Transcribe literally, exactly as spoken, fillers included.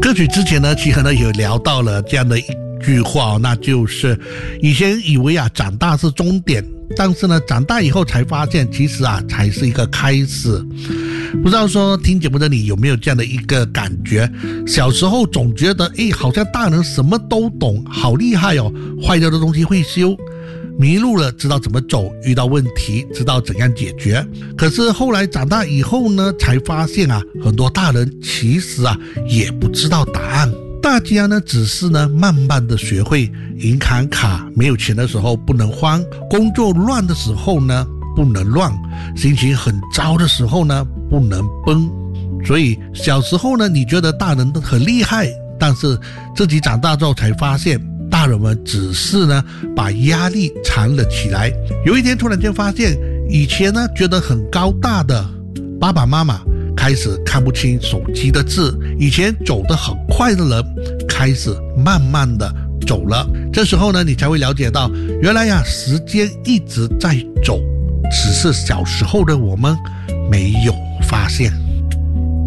歌曲之前呢，其实呢有聊到了这样的一句话，那就是以前以为啊长大是终点，但是呢长大以后才发现其实啊才是一个开始。不知道说听节目的你有没有这样的一个感觉，小时候总觉得诶好像大人什么都懂，好厉害哦，坏掉的东西会修，迷路了知道怎么走，遇到问题知道怎样解决。可是后来长大以后呢，才发现啊很多大人其实啊也不知道答案。大家呢只是呢慢慢的学会，银行卡没有钱的时候不能慌，工作乱的时候呢不能乱，心情很糟的时候呢不能崩。所以小时候呢你觉得大人很厉害，但是自己长大之后才发现大人们只是呢把压力藏了起来。有一天突然间发现，以前呢觉得很高大的爸爸妈妈开始看不清手机的字，以前走得很快的人开始慢慢的走了。这时候呢你才会了解到，原来呀时间一直在走，只是小时候的我们没有发现。